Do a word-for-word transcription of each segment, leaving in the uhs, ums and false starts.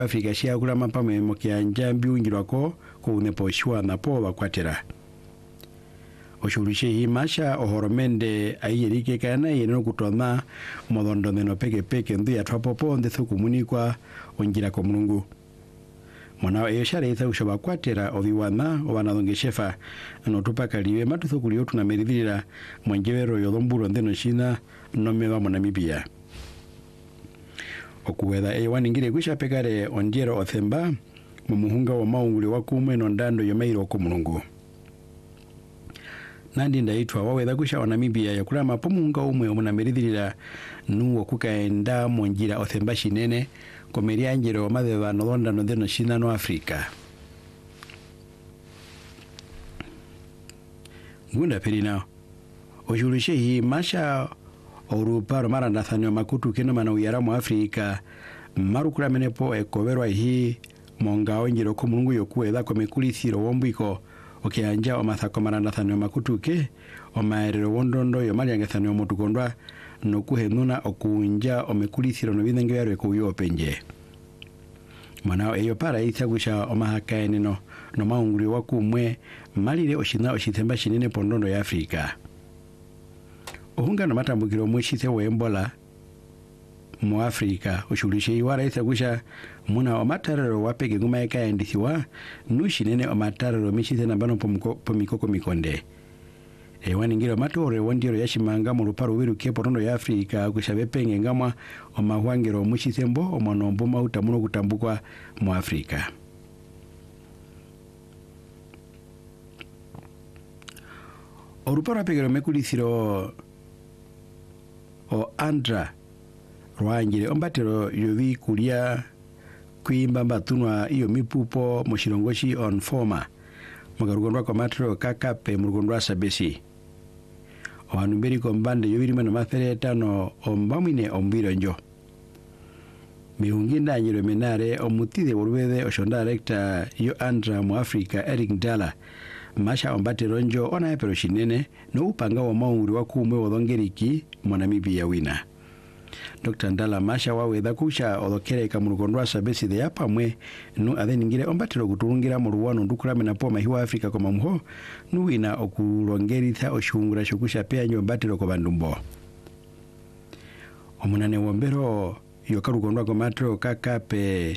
Afrika cia kulama pamwe mokianja mbiungirwako kuunepo shwa na po bakwatera oshurishe himasha ohoromende ayirike kana yeno kutona modondo neno peke peke ndu ya twapopo ndethu kumunikwa ongira ko mulungu mwana eyo share itha ushoba kwatera obiwana obana dongeshefa anotupakaliwe matuthu kulio tunameridhira mwenjevero yodomburo ndeno shina nomeba monamibia okuweda eyo waningire kwisha pekare onjero othemba mumuhunga wa maunguli wakumwe nondando yomairo ko mulungu nandi ndaitwa waweda kusha onamibia yakulama pomunga umwe omunameridhira nuwo kukaenda monjira othemba shinene komeri anjero madheva nodonda nodeno shina no Afrika ngunda perina ojulishe hi masha oruparo mara nathanyo makutu kino mana uyara mu Afrika marukura menepo ekoberwa hi monga onjero ko mulungu yokuweda komekulithiro wombwiko okianja omathako mara nathanyo makutu ke omaerero wondondo yomali angethanyo motukondwa nokuhenuna okunja omekulithiro no bidenge yarwe kuyo penje mwana eyo para ithagusha omahakaeneno no maunguri wakumwe malire oshina oshithemba shinene pondondo ya Afrika ohunga no matambukiro mwishithe wembola mu Afrika oshulishe iwara ithagusha muna omatarero wapege ngumaeka endithiwa nushinene omatarero mishithe nambano pomikoko mikonde ewani ngiro matore wondiro yashimanga mu ruparo wiruke porondo ya Afrika kushabe penge ngamwa omahwangiro mushithembo omonombo mauta muno kutambukwa mu Afrika oruparo apegero mekulithiro o Andra rwangire ombatero yovi kulia kuimba mbatunwa iyo mipupo mushirongoshi on forma mugarugondwa kwa matro kakape murugondwa sabesi owanumberi kombande yobirima no mathereta no ombamine ombiro njo mihunginda nyiro menare omutide urwede oshonda rector yo Andra mu Afrika Eric Dala masha ombatero njo ona epero shinene no upanga wa maunguri wakumwe wodongeriki monamibia wina Doctor Ndala masha waweda kusha odokereka murugondwa sabesi de yapamwe nu atheningire ombatiro kuturungira mu ruwano ndukurame na poma hiwa Afrika koma muho nuwina okulongeritha oshungura shokusha pea nyo ombatiro ko bandumbo omunane wombero yokarugondwa ko matro kakape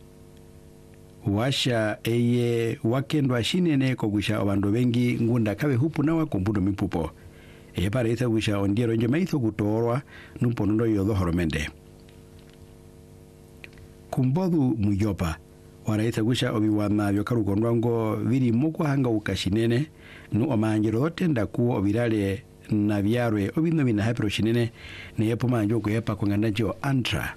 washa eye wakendwa shinene kogusha obando bengi ngunda kabe hupu na wakumbudo mipupo e para ita wisha ondiero nje maitho kutorwa numponondo yodo horomende kumbodu mujopa wara ita wisha obiwana byokarugondwa ngo biri moko hanga ukashinene nu omanjiro otenda ku obirale na byarwe obino bina hapero shinene ne yepo manjo ko yepa ko ngandajo Andra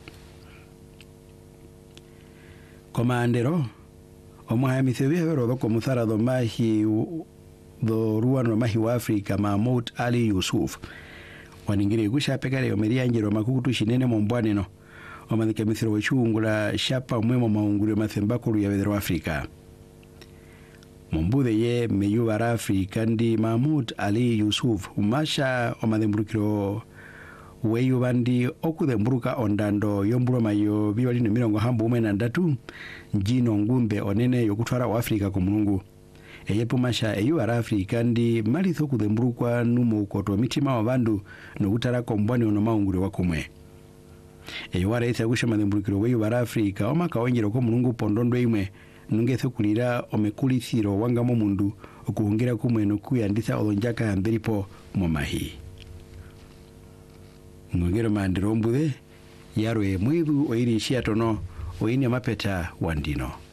komandero omuhamithe byero doko muthara do mahi do ruano mahi wa Afrika Mahmoud Ali Yusuf waningire gusha pekare omeria njero makukutu shinene mombwane no omanike mithiro wechungula shapa mwemo maungure mathembakuru ya bedro Afrika mombude ye meyuwa Afrika ndi Mahmoud Ali Yusuf umasha omademburukiro weyu bandi okudemburuka ondando yomburo mayo biwali no mirongo hambu umwe na ndatu njino ngumbe onene yokutwara wa Afrika ku mulungu eyepo masha eyu ara Afrika ndi malitho kudemburukwa numo koto mitima wa bandu no utara kombwani ono maungure wakumwe eyu ara itha kusha mademburukiro weyu ara Afrika omaka onjero ko mulungu pondondo imwe nungetho kulira omekulithiro wangamo mundu okuhungira kumwe no kuyanditha olonjaka yamberipo mu mahi ngongero mandiro mbude yarwe mwidu oiri shiatono oini mapeta wandino